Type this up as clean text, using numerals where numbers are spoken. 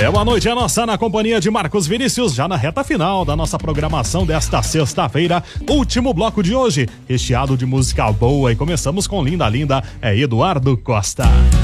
Boa noite, é nossa na companhia de Marcos Vinícius, já na reta final da nossa programação desta sexta-feira, último bloco de hoje, recheado de música boa, e começamos com Linda Linda, é Eduardo Costa.